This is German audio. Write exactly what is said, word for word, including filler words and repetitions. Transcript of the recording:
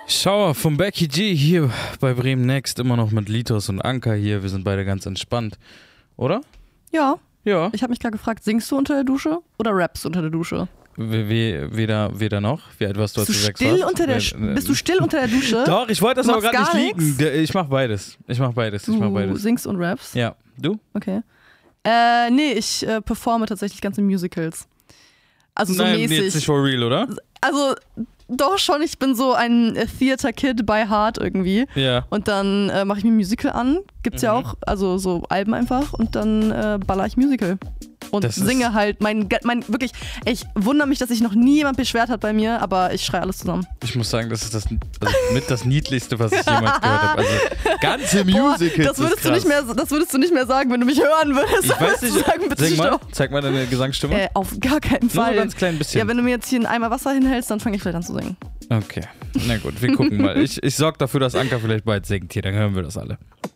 Schauer vom Becky G hier bei Bremen Next, immer noch mit Litos und Anka hier. Wir sind beide ganz entspannt, oder? Ja. Ja. Ich habe mich gerade gefragt, singst du unter der Dusche oder rappst du unter der Dusche? We, we, weder, weder noch. Wie alt warst du, als bist du du sechs still warst? unter der, We, bist du still unter der Dusche? Doch, ich wollte das Du aber machst gerade nicht gar liegen. nix? Ich mach beides. Ich mach beides. Ich mach Du beides. singst und rappst? Ja. Du? Okay. Äh, nee, ich äh, performe tatsächlich ganze Musicals. Also so Nein, mäßig. jetzt nicht for real, oder? Also doch schon, ich bin so ein äh, Theater-Kid by heart irgendwie. Ja. Und dann äh, mache ich mir ein Musical an. Gibt's Mhm. ja auch, also so Alben einfach. Und dann äh, baller ich Musical. Und Das ist- singe halt mein, mein, wirklich, ich wundere mich, dass sich noch nie jemand beschwert hat bei mir, aber ich schreie alles zusammen. Ich muss sagen, das ist das also mit das Niedlichste, was ich jemals gehört habe. Also ganze Boah, Musicals das würdest ist du krass. nicht mehr, das würdest du nicht mehr sagen, wenn du mich hören würdest. Ich weiß nicht, sagen, bitte sing mal, stopp. zeig mal deine Gesangsstimme. Äh, auf gar keinen Nur so Fall. ganz klein bisschen. Ja, wenn du mir jetzt hier einen Eimer Wasser hinhältst, dann fange ich vielleicht an zu singen. Okay, na gut, wir gucken mal. Ich, ich sorge dafür, dass Anka vielleicht bald singt hier, dann hören wir das alle.